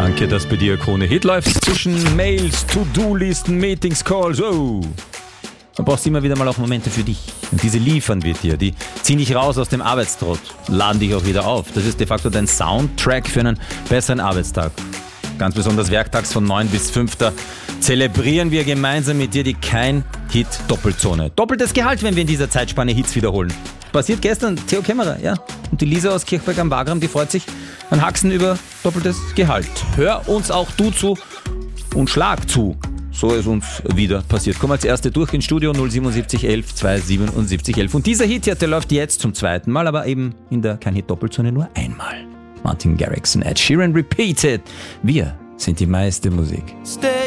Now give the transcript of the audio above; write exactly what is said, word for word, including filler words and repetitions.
Danke, dass bei dir Krone Hit läuft. Zwischen Mails, To-Do-Listen, Meetings, Calls, oh. Du brauchst immer wieder mal auch Momente für dich. Und diese liefern wir dir. Die ziehen dich raus aus dem Arbeitstrott, laden dich auch wieder auf. Das ist de facto dein Soundtrack für einen besseren Arbeitstag. Ganz besonders werktags von neun bis fünf zelebrieren wir gemeinsam mit dir die Kein-Hit-Doppelzone. Doppeltes Gehalt, wenn wir in dieser Zeitspanne Hits wiederholen. Passiert gestern, Theo Kämmerer, ja. Und die Lisa aus Kirchberg am Wagram, die freut sich an Haxen über doppeltes Gehalt. Hör uns auch du zu und schlag zu. So ist uns wieder passiert. Komm als Erste durch ins Studio null sieben sieben elf zwei sieben sieben elf. Und dieser Hit hier, der läuft jetzt zum zweiten Mal, aber eben in der Kein-Hit-Doppelzone nur einmal. Martin Garrix und Ed Sheeran Repeated. Wir sind die meiste Musik.